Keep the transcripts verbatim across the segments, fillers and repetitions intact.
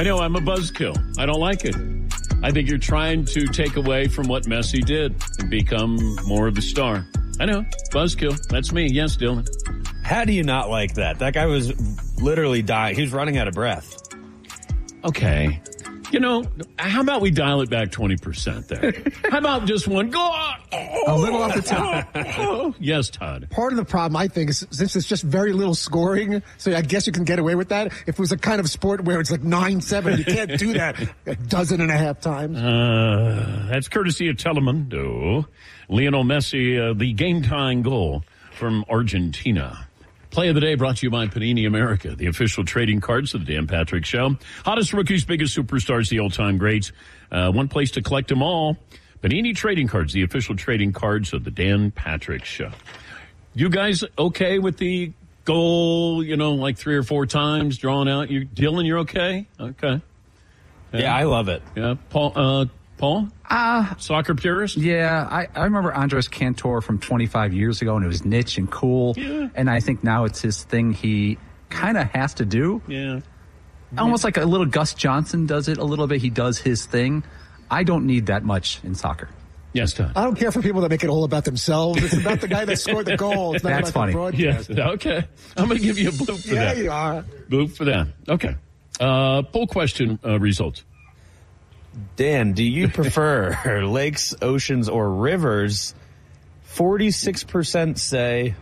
know, I'm a buzzkill. I don't like it. I think you're trying to take away from what Messi did and become more of the star. I know, buzzkill. That's me. Yes, Dylan. How do you not like that? That guy was literally dying. He was running out of breath. Okay. You know, how about we dial it back twenty percent there? How about just one go on? A little off the top. Oh, yes, Todd. Part of the problem, I think, is since it's just very little scoring, so I guess you can get away with that. If it was a kind of sport where it's like nine seven, you can't do that a dozen and a half times. Uh, that's courtesy of Telemundo. Lionel Messi, uh, the game-tying goal from Argentina. Play of the day brought to you by Panini America, the official trading cards of the Dan Patrick Show. Hottest rookies, biggest superstars, the all-time greats. Uh, one place to collect them all. Panini Trading Cards, the official trading cards of the Dan Patrick Show. You guys okay with the goal, you know, like three or four times drawn out? You, Dylan, you're okay? Okay. Yeah, yeah, I love it. Yeah, Paul, uh, Paul? Uh, Soccer purist? Yeah, I, I remember Andres Cantor from twenty-five years ago, and it was niche and cool. Yeah. And I think now it's his thing he kind of has to do. Yeah. Almost like a little Gus Johnson does it a little bit. He does his thing. I don't need that much in soccer. Yes, Todd. I don't care for people that make it all about themselves. It's about the guy that scored the goal. It's not That's about funny. the broadcast. Yes, okay. I'm going to give you a bloop for Yeah, that. you are. Bloop for that. Okay. Uh, poll question uh, results. Dan, do you prefer lakes, oceans, or rivers? forty-six percent say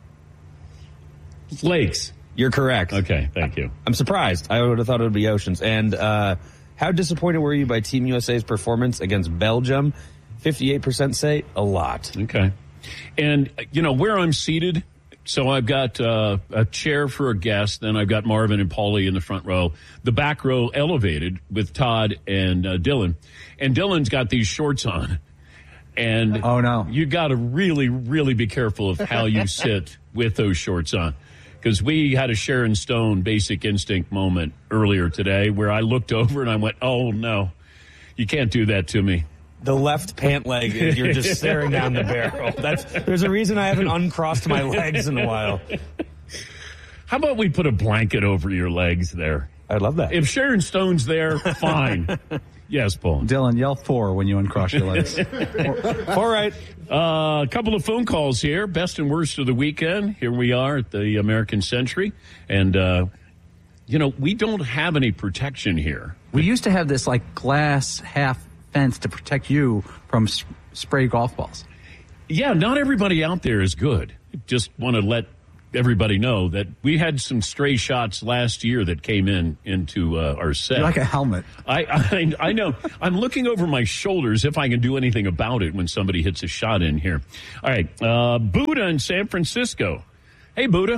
Lakes. you're correct. Okay, thank you. I'm surprised. I would have thought it would be oceans. And uh, how disappointed were you by Team U S A's performance against Belgium? fifty-eight percent say a lot. Okay. And, you know, where I'm seated, so I've got uh, a chair for a guest, then I've got Marvin and Paulie in the front row. The back row elevated with Todd and uh, Dylan. And Dylan's got these shorts on. And Oh, no. you got to really, really be careful of how you sit with those shorts on. Because we had a Sharon Stone Basic Instinct moment earlier today where I looked over and I went, oh, no, you can't do that to me. The left pant leg, you're just staring down the barrel. That's There's a reason I haven't uncrossed my legs in a while. How about we put a blanket over your legs there? I'd love that. If Sharon Stone's there, fine. Yes, Paul. Dylan, yell four when you uncross your legs. All right. Uh, a couple of phone calls here. Best and worst of the weekend. Here we are at the American Century. And, uh, you know, we don't have any protection here. We used to have this like glass half fence to protect you from s- spray golf balls. Yeah, not everybody out there is good. Just want to let everybody know that we had some stray shots last year that came in into uh, our set. You're like a helmet. I, I I know. I'm looking over my shoulders if I can do anything about it when somebody hits a shot in here. All right, uh, Buddha in San Francisco. Hey, Buddha.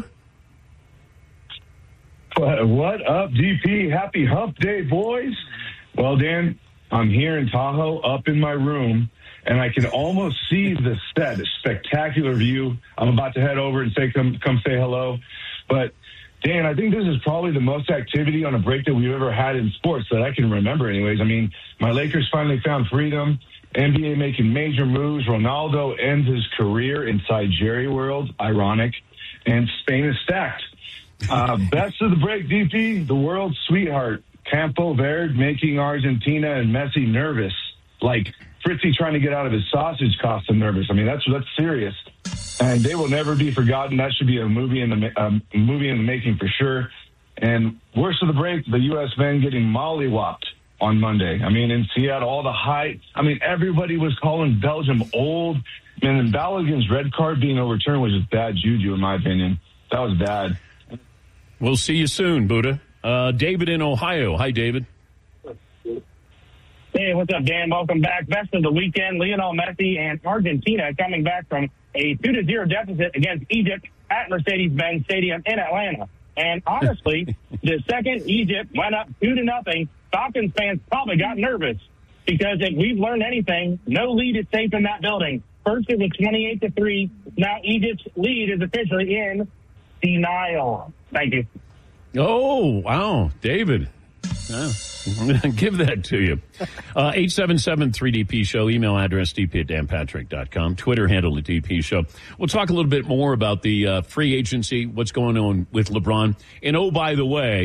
What up, D P? Happy Hump Day, boys. Well, Dan, I'm here in Tahoe, up in my room, and I can almost see the set. A spectacular view. I'm about to head over and say, come, come say hello. But, Dan, I think this is probably the most activity on a break that we've ever had in sports that I can remember anyways. I mean, my Lakers finally found freedom. N B A making major moves. Ronaldo ends his career inside Jerry World. Ironic. And Spain is stacked. Uh, best of the break, D P, the world's sweetheart. Campo Verde making Argentina and Messi nervous. Like Fritzy trying to get out of his sausage cost him nervous. I mean, that's that's serious. And they will never be forgotten. That should be a movie in the um, movie in the making for sure. And worst of the break, the U S men getting mollywopped on Monday. I mean, in Seattle, all the hype. I mean, everybody was calling Belgium old. Man, and Balogun's red card being overturned was just bad juju, in my opinion. That was bad. We'll see you soon, Buddha. Uh, David in Ohio. Hi, David. Hey, what's up, Dan? Welcome back. Best of the weekend, Lionel Messi and Argentina coming back from a two to zero deficit against Egypt at Mercedes-Benz Stadium in Atlanta. And honestly, the second Egypt went up two to nothing, Falcons fans probably got nervous because if we've learned anything, no lead is safe in that building. First, it was twenty-eight to three. Now Egypt's lead is officially in denial. Thank you. Oh, wow. David. Yeah. I'm going to give that to you. Uh, eight seven seven three D P show. Email address d p at dan patrick dot com. Twitter handle at D P show. We'll talk a little bit more about the uh, free agency, what's going on with LeBron. And oh, by the way,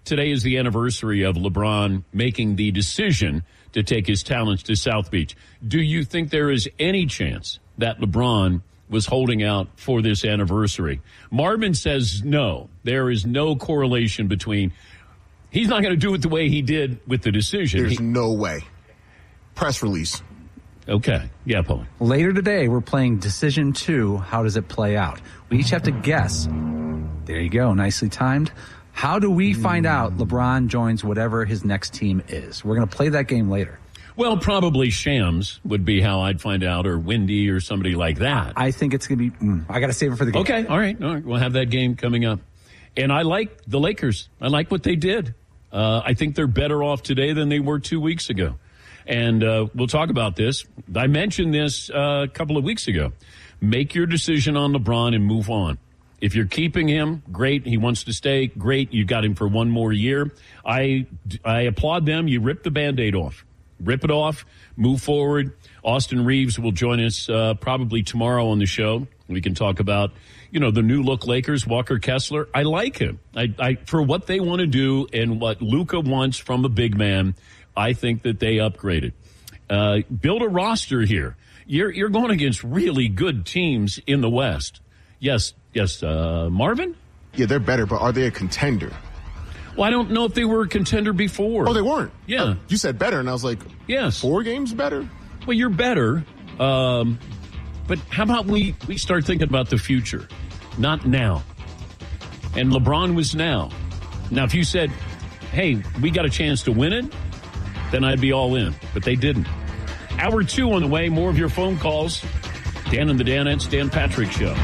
today is the anniversary of LeBron making the decision to take his talents to South Beach. Do you think there is any chance that LeBron was holding out for this anniversary? Marvin says no. There is no correlation between. He's not going to do it the way he did with the decision. There's he, no way. Press release. Okay. Yeah, Paul. Later today, we're playing Decision two. How does it play out? We each have to guess. There you go. Nicely timed. How do we find out LeBron joins whatever his next team is? We're going to play that game later. Well, probably Shams would be how I'd find out, or Wendy or somebody like that. I think it's going to be, mm, I got to save it for the game. Okay, all right, all right. We'll have that game coming up. And I like the Lakers. I like what they did. Uh, I think they're better off today than they were two weeks ago. And uh, we'll talk about this. I mentioned this uh, a couple of weeks ago. Make your decision on LeBron and move on. If you're keeping him, great. He wants to stay, great. You got him for one more year. I, I applaud them. You rip the Band-Aid off. Rip it off, move forward. Austin Reeves will join us uh, probably tomorrow on the show. We can talk about, you know, the new look Lakers, Walker Kessler. I like him. I, I for what they want to do and what Luka wants from a big man, I think that they upgraded. Uh, build a roster here. You're, you're going against really good teams in the West. Yes, yes, uh, Marvin? Yeah, they're better, but are they a contender? Well, I don't know if they were a contender before. Oh, they weren't? Yeah. Uh, you said better, and I was like, yes. Four games better? Well, you're better. Um, but how about we, we start thinking about the future, not now. And LeBron was now. Now, if you said, hey, we got a chance to win it, then I'd be all in. But they didn't. Hour two on the way. More of your phone calls. Dan and the Danettes, Dan Patrick Show.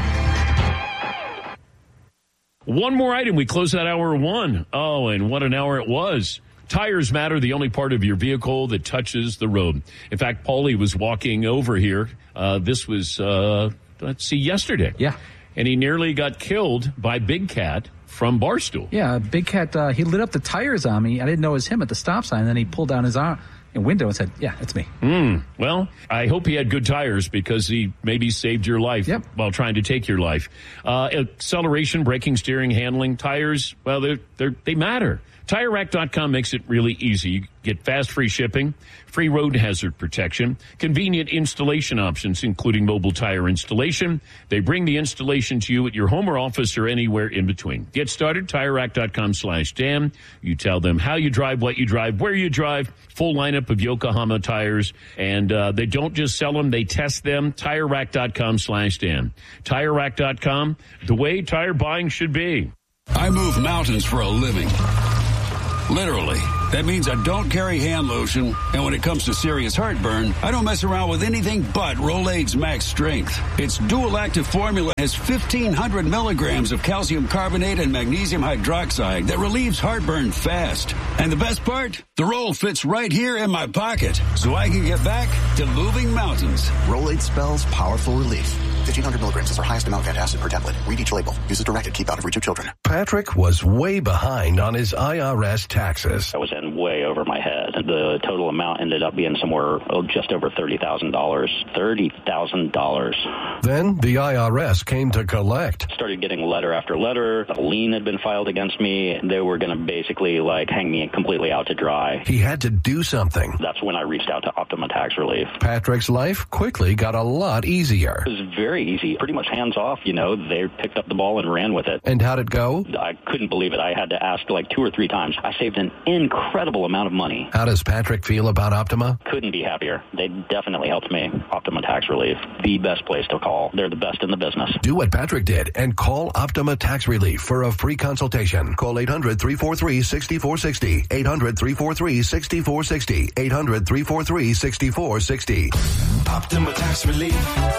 One more item. We close that hour one. Oh, and what an hour it was. Tires matter, the only part of your vehicle that touches the road. In fact, Paulie was walking over here. Uh, this was, uh, let's see, yesterday. Yeah. And he nearly got killed by Big Cat from Barstool. Yeah, Big Cat, uh, he lit up the tires on me. I didn't know it was him at the stop sign. And then he pulled down his arm. window and said, yeah, it's me. Mm, well, I hope he had good tires because he maybe saved your life yep. while trying to take your life. Uh, acceleration, braking, steering, handling, tires, well, they're, they're, they matter. Tire Rack dot com makes it really easy. You get fast, free shipping, free road hazard protection, convenient installation options, including mobile tire installation. They bring the installation to you at your home or office or anywhere in between. Get started, Tire Rack dot com slash Dan. You tell them how you drive, what you drive, where you drive, full lineup of Yokohama tires. And uh, they don't just sell them, they test them. Tire Rack dot com slash Dan. Tire Rack dot com, the way tire buying should be. I move mountains for a living. Literally. That means I don't carry hand lotion, and when it comes to serious heartburn, I don't mess around with anything but Rolaids Max Strength. Its dual-active formula has fifteen hundred milligrams of calcium carbonate and magnesium hydroxide that relieves heartburn fast. And the best part? The roll fits right here in my pocket, so I can get back to moving mountains. Rolaids spells powerful relief. fifteen hundred milligrams is our highest amount of antacid per tablet. Read each label. Use as directed. Keep out of reach of children. Patrick was way behind on his I R S taxes. I was in way over my head. The total amount ended up being somewhere oh, just over thirty thousand dollars. thirty thousand dollars. Then the I R S came to collect. Started getting letter after letter. A lien had been filed against me. They were going to basically like hang me completely out to dry. He had to do something. That's when I reached out to Optima Tax Relief. Patrick's life quickly got a lot easier. It was very easy. Pretty much hands off, you know. They picked up the ball and ran with it. And how'd it go? I couldn't believe it. I had to ask like two or three times. I saved an incredible amount of money. How does Patrick feel about Optima? Couldn't be happier. They definitely helped me. Optima Tax Relief, the best place to call. They're the best in the business. Do what Patrick did and call Optima Tax Relief for a free consultation. Call eight hundred, three four three, six four six zero. eight hundred, three four three, six four six zero. eight hundred, three four three, six four six zero. Optima Tax Relief.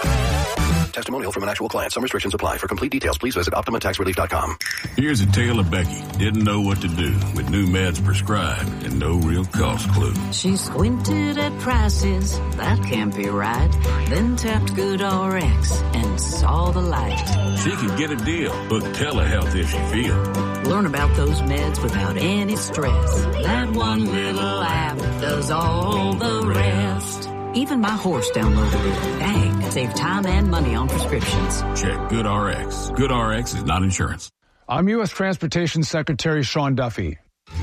Testimonial from an actual client. Some restrictions apply. For complete details, please visit Optima Tax Relief dot com. Here's a tale of Becky. Didn't know what to do with new meds prescribed and no real cost clue. She squinted at prices. That can't be right. Then tapped GoodRx and saw the light. She could get a deal, but telehealth if she feel. Learn about those meds without any stress. That one little app does all the rest. Even my horse downloaded it. Dang, save time and money on prescriptions. Check GoodRx. GoodRx is not insurance. I'm U S Transportation Secretary Sean Duffy.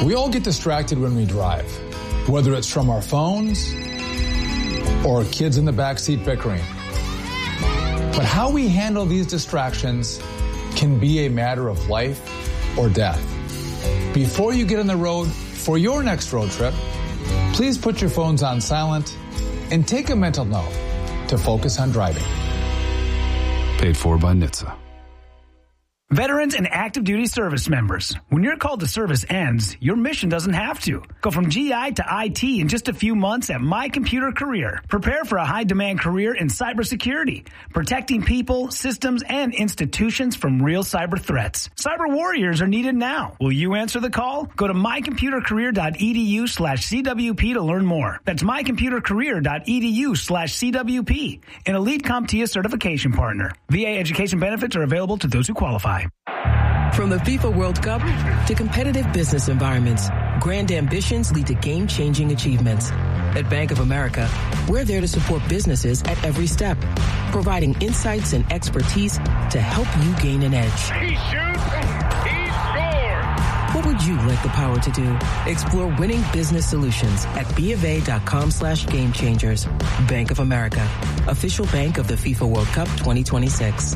We all get distracted when we drive, whether it's from our phones or kids in the backseat bickering. But how we handle these distractions can be a matter of life or death. Before you get on the road for your next road trip, please put your phones on silent and take a mental note to focus on driving. Paid for by N H T S A. Veterans and active duty service members, when your call to service ends, your mission doesn't have to. Go from G I to I T in just a few months at My Computer Career. Prepare for a high-demand career in cybersecurity, protecting people, systems, and institutions from real cyber threats. Cyber warriors are needed now. Will you answer the call? Go to mycomputercareer.edu slash CWP to learn more. That's mycomputercareer.edu slash CWP, an Elite CompTIA certification partner. V A education benefits are available to those who qualify. From the FIFA World Cup to competitive business environments, grand ambitions lead to game-changing achievements. At Bank of America, we're there to support businesses at every step, providing insights and expertise to help you gain an edge. He shoots, he scores! What would you like the power to do? Explore winning business solutions at BofA.com slash game changers. Bank of America, official bank of the FIFA World Cup twenty twenty-six.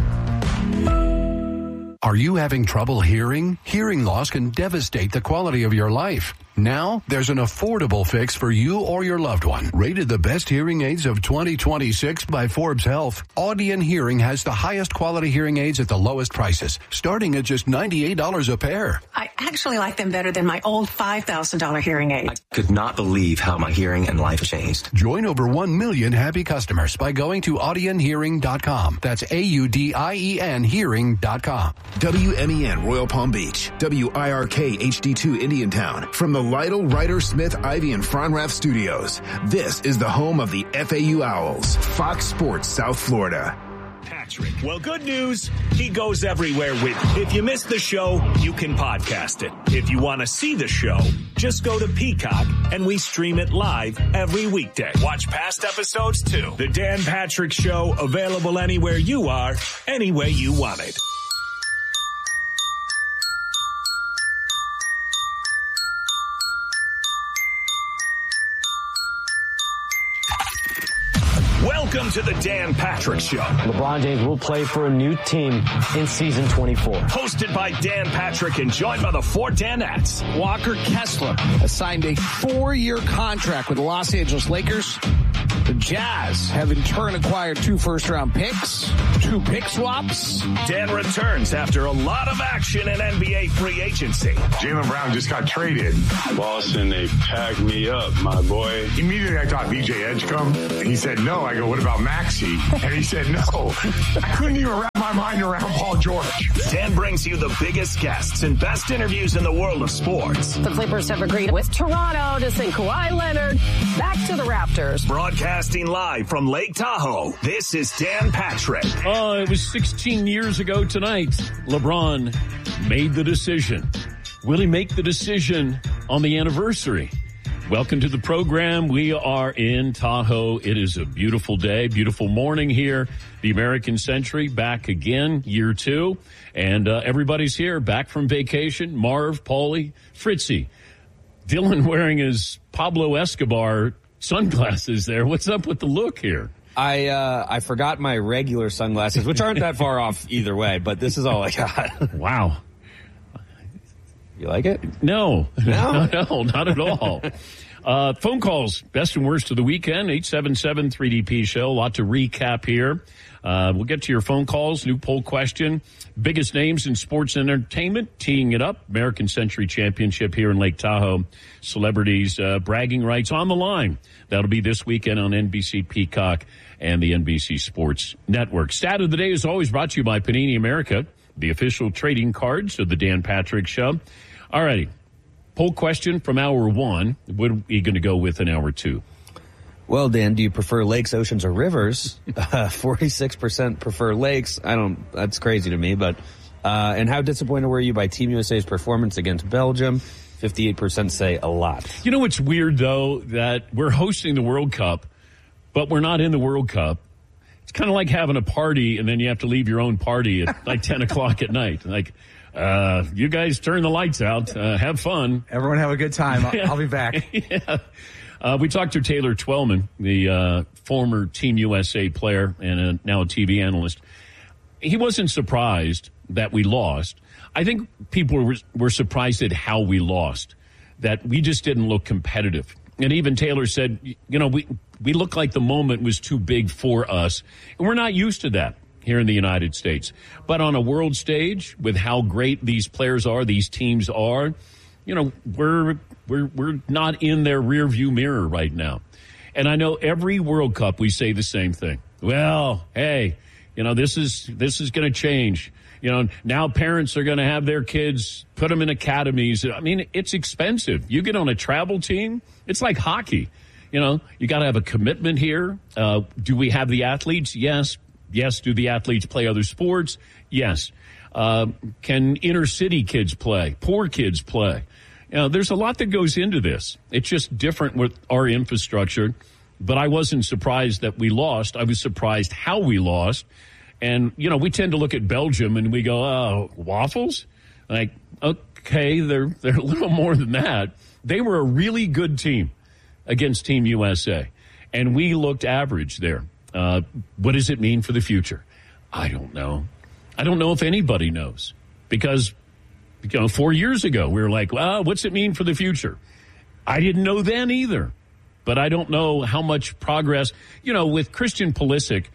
Are you having trouble hearing? Hearing loss can devastate the quality of your life. Now, there's an affordable fix for you or your loved one. Rated the best hearing aids of twenty twenty-six by Forbes Health, Audion Hearing has the highest quality hearing aids at the lowest prices, starting at just ninety-eight dollars a pair. I actually like them better than my old five thousand dollars hearing aid. I could not believe how my hearing and life changed. Join over one million happy customers by going to audion hearing dot com. That's A U D I E N hearing dot com. W M E N Royal Palm Beach, W I R K H D two Indiantown. From the Lytle, Ryder, Smith, Ivy, and Fronrath Studios, this is the home of the F A U Owls, Fox Sports South Florida. Patrick. Well, good news. He goes everywhere with If you missed the show, you can podcast it. If you want to see the show, just go to Peacock and we stream it live every weekday. Watch past episodes too. The Dan Patrick Show, available anywhere you are, any way you want it. Welcome to the Dan Patrick Show. LeBron James will play for a new team in season twenty-four. Hosted by Dan Patrick and joined by the four Danettes. Walker Kessler has signed a four-year contract with the Los Angeles Lakers. The Jazz have in turn acquired two first-round picks, two pick swaps. Dan returns after a lot of action in N B A free agency. Jaylen Brown just got traded. Boston, they packed me up, my boy. Immediately I thought B J Edgecombe, and he said no. I go, what about Maxey? And he said no. I couldn't even wrap my mind around Paul George. Dan brings you the biggest guests and best interviews in the world of sports. The Clippers have agreed with Toronto to send Kawhi Leonard back to the Raptors. Broadcasting live from Lake Tahoe, this is Dan Patrick. Oh, it was sixteen years ago tonight. LeBron made the decision. Will he make the decision on the anniversary? Welcome to the program. We are in Tahoe. It is a beautiful day, beautiful morning here. The American Century back again, year two. And uh, everybody's here, back from vacation. Marv, Paulie, Fritzy. Dylan wearing his Pablo Escobar sunglasses there. What's up with the look here? I uh, I forgot my regular sunglasses, which aren't that far off either way, but this is all I got. Wow. You like it? No. No? No, no, not at all. Uh, phone calls, best and worst of the weekend, eight seven seven three D P show. A lot to recap here. Uh, we'll get to your phone calls. New poll question. Biggest names in sports and entertainment, teeing it up. American Century Championship here in Lake Tahoe. Celebrities, uh, bragging rights on the line. That'll be this weekend on N B C Peacock and the N B C Sports Network. Stat of the day is always brought to you by Panini America, the official trading cards of the Dan Patrick Show. All righty. Poll question from hour one. What are we going to go with in hour two? Well, Dan, do you prefer lakes, oceans, or rivers? Uh, forty-six percent prefer lakes. I don't, that's crazy to me, but, uh, and how disappointed were you by Team U S A's performance against Belgium? fifty-eight percent say a lot. You know what's weird, though, that we're hosting the World Cup, but we're not in the World Cup. It's kind of like having a party and then you have to leave your own party at like ten o'clock at night. Like, Uh, you guys turn the lights out. Uh, have fun. Everyone have a good time. I'll, I'll be back. yeah. Uh, we talked to Taylor Twellman, the uh, former Team U S A player and a, now a T V analyst. He wasn't surprised that we lost. I think people were, were surprised at how we lost, that we just didn't look competitive. And even Taylor said, you know, we, we look like the moment was too big for us. And we're not used to that here in the United States. But on a world stage, with how great these players are, these teams are, you know, we're we're we're not in their rearview mirror right now. And I know every World Cup we say the same thing. Well, hey, you know, this is this is going to change. You know, now parents are going to have their kids, put them in academies. I mean, it's expensive. You get on a travel team, it's like hockey. You know, you got to have a commitment here. Uh, do we have the athletes? Yes. Yes. Do the athletes play other sports? Yes. Uh, can inner city kids play? Poor kids play? You know, there's a lot that goes into this. It's just different with our infrastructure. But I wasn't surprised that we lost. I was surprised how we lost. And, you know, we tend to look at Belgium and we go, oh, waffles? Like, okay, they're, they're a little more than that. They were a really good team against Team U S A. And we looked average there. Uh, what does it mean for the future? I don't know. I don't know if anybody knows. Because, you know, four years ago, we were like, well, what's it mean for the future? I didn't know then either. But I don't know how much progress. You know, with Christian Pulisic,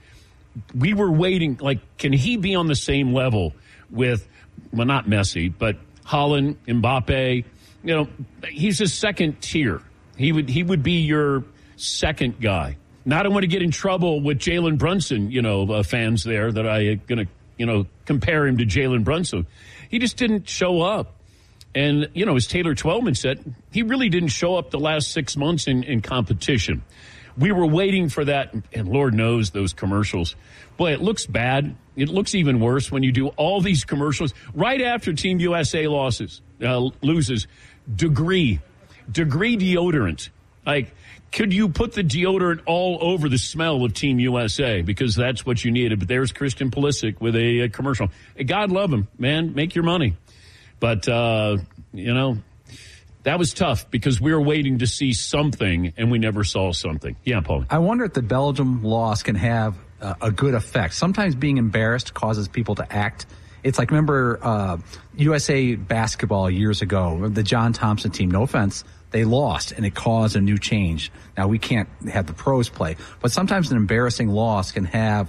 we were waiting, like, can he be on the same level with, well, not Messi, but Haaland, Mbappe? You know, he's a second tier. He would he would be your second guy. Now, I don't want to get in trouble with Jalen Brunson, you know, uh, fans there that I going to, you know, compare him to Jalen Brunson. He just didn't show up. And, you know, as Taylor Twellman said, he really didn't show up the last six months in, in competition. We were waiting for that, and Lord knows those commercials. Boy, it looks bad. It looks even worse when you do all these commercials right after Team U S A losses, uh, loses. Degree, degree deodorant. Like, could you put the deodorant all over the smell of Team U S A? Because that's what you needed. But there's Christian Pulisic with a, a commercial. Hey, God love him, man. Make your money. But, uh, you know, that was tough because we were waiting to see something, and we never saw something. Yeah, Paul. I wonder if the Belgium loss can have uh, a good effect. Sometimes being embarrassed causes people to act. It's like, remember uh, U S A basketball years ago, the John Thompson team, no offense, they lost, and it caused a new change. Now, we can't have the pros play, but sometimes an embarrassing loss can have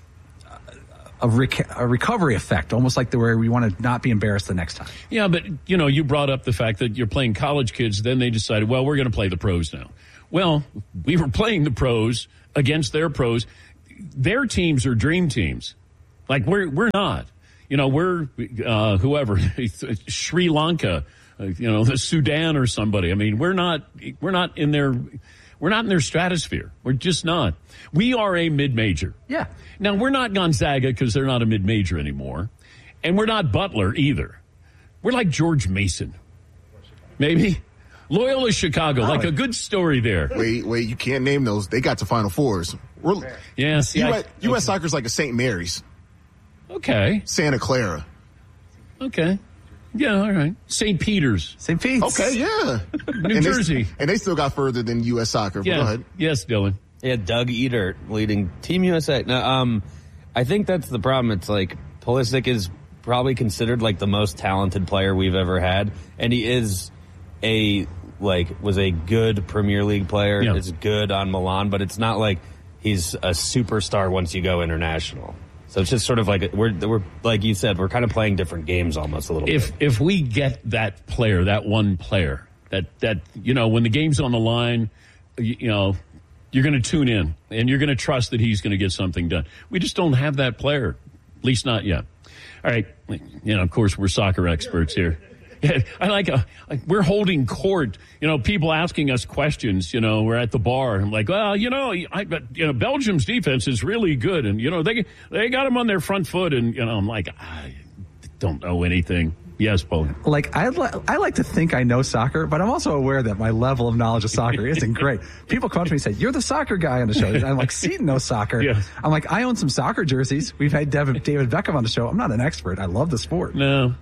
A, rec- a recovery effect, almost like the where we want to not be embarrassed the next time. Yeah, but, you know, you brought up the fact that you're playing college kids. Then they decided, well, we're going to play the pros now. Well, we were playing the pros against their pros. Their teams are dream teams. Like, we're we're not. You know, we're uh, whoever, Sri Lanka, uh, you know, the Sudan or somebody. I mean, we're not we're not in their we're not in their stratosphere. We're just not. We are a mid-major. Yeah. Now, we're not Gonzaga because they're not a mid-major anymore. And we're not Butler either. We're like George Mason. Maybe. Loyola Chicago, oh, like a good story there. Wait, wait, you can't name those. They got to Final Fours. We're, yeah, see, U S, I, okay. U S soccer's like a Saint Mary's. Okay. Santa Clara. Okay. Yeah, all right. Saint Peter's. Saint Pete's. Okay, yeah. New and Jersey. They, and they still got further than U S soccer. Yeah. Go ahead. Yes, Dylan. Yeah, Doug Edert leading Team U S A. No, um, I think that's the problem. It's like Pulisic is probably considered like the most talented player we've ever had, and he is a like was a good Premier League player. Yeah. Is good on Milan, but it's not like he's a superstar once you go international. So it's just sort of like we're we're like you said, we're kind of playing different games almost a little if, bit. If we get that player, that one player, that that you know, when the game's on the line, you, you know. You're going to tune in, and you're going to trust that he's going to get something done. We just don't have that player, at least not yet. All right, you know, of course, we're soccer experts here. Yeah, I like, a, like we're holding court. You know, people asking us questions. You know, we're at the bar. I'm like, well, you know, I, you know, Belgium's defense is really good, and you know, they they got them on their front foot, and you know, I'm like, I don't know anything. Yes, Paul. Like, I, li- I like to think I know soccer, but I'm also aware that my level of knowledge of soccer isn't great. People come up to me and say, you're the soccer guy on the show. I'm like, Seton knows soccer. Yeah. I'm like, I own some soccer jerseys. We've had David, David Beckham on the show. I'm not an expert. I love the sport. No.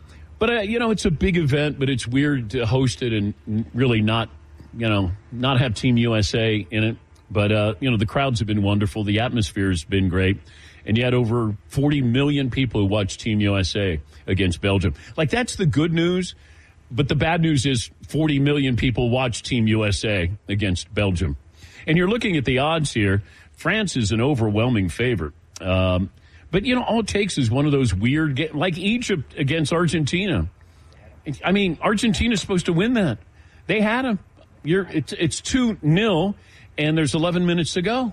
But, uh, you know, it's a big event, but it's weird to host it and really not, you know, not have Team U S A in it. But, uh, you know, the crowds have been wonderful. The atmosphere has been great. And you had over forty million people who watched Team U S A against Belgium. Like, that's the good news. But the bad news is forty million people watched Team U S A against Belgium. And you're looking at the odds here. France is an overwhelming favorite. Um, but, you know, all it takes is one of those weird games, like Egypt against Argentina. I mean, Argentina's supposed to win that. They had them. You're, it's it's two nil, and there's eleven minutes to go.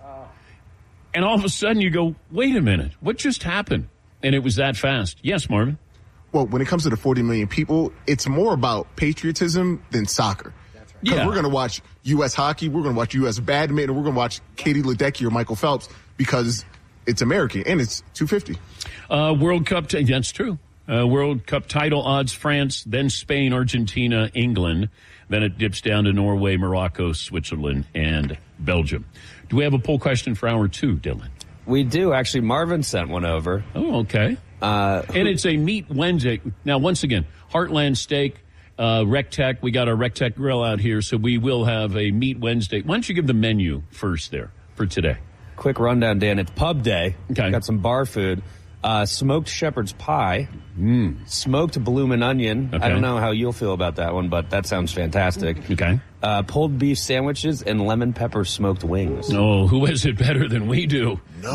And all of a sudden you go, wait a minute, what just happened? And it was that fast. Yes, Marvin? Well, when it comes to the forty million people, it's more about patriotism than soccer. Because Yeah. we're going to watch U S hockey, we're going to watch U S badminton, we're going to watch Katie Ledecky or Michael Phelps because it's American and it's two fifty. Uh, World Cup, t- that's true. Uh, World Cup title odds, France, then Spain, Argentina, England. Then it dips down to Norway, Morocco, Switzerland, and Belgium. Do we have a poll question for hour two, Dylan? We do. Actually, Marvin sent one over. Oh, okay. Uh, and it's a Meat Wednesday. Now, once again, Heartland Steak, uh, RecTech. We got our RecTech grill out here, so we will have a Meat Wednesday. Why don't you give the menu first there for today? Quick rundown, Dan. It's pub day. Okay. Got some bar food. Uh, smoked shepherd's pie. Mm. Smoked bloomin' onion. Okay. I don't know how you'll feel about that one, but that sounds fantastic. Okay. Uh, pulled beef sandwiches and lemon pepper smoked wings. Oh, who has it better than we do?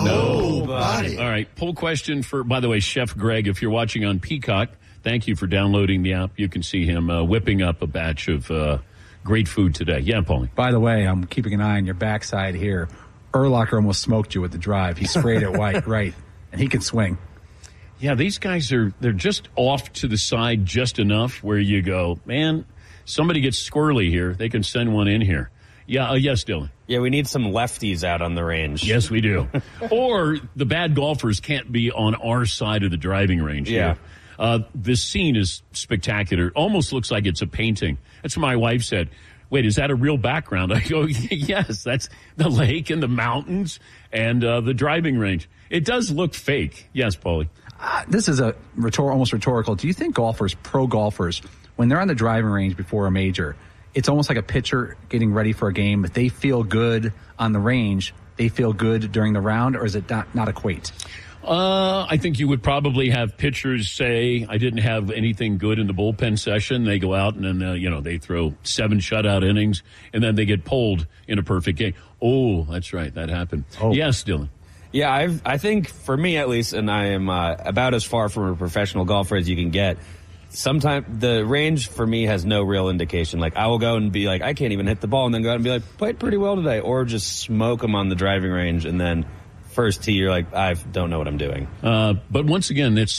Nobody. All right. Poll question for, by the way, Chef Greg, if you're watching on Peacock, thank you for downloading the app. You can see him uh, whipping up a batch of uh, great food today. Yeah, Paulie. By the way, I'm keeping an eye on your backside here. Urlacher almost smoked you with the drive. He sprayed it white, right, and he can swing. Yeah, these guys are, they're just off to the side just enough where you go, man, somebody gets squirrely here. They can send one in here. Yeah, uh, yes, Dylan. Yeah, we need some lefties out on the range. Yes, we do. Or the bad golfers can't be on our side of the driving range Yeah. here. Uh, this scene is spectacular. Almost looks like it's a painting. That's what my wife said. Wait, is that a real background? I go, yes, that's the lake and the mountains and uh, the driving range. It does look fake. Yes, Paulie. Uh, this is a rhetor- almost rhetorical. Do you think golfers, pro golfers, when they're on the driving range before a major, it's almost like a pitcher getting ready for a game? If they feel good on the range, they feel good during the round, or is it not, not equate? Uh, I think you would probably have pitchers say, I didn't have anything good in the bullpen session. They go out and then, uh, you know, they throw seven shutout innings, and then they get pulled in a perfect game. Oh, that's right. That happened. Oh. Yes, Dylan. Yeah, I've, I think for me at least, and I am uh, about as far from a professional golfer as you can get, sometimes the range for me has no real indication. Like, I will go and be like, I can't even hit the ball, and then go out and be like, played pretty well today, or just smoke them on the driving range, and then first tee, you're like, I don't know what I'm doing. Uh, but once again, it's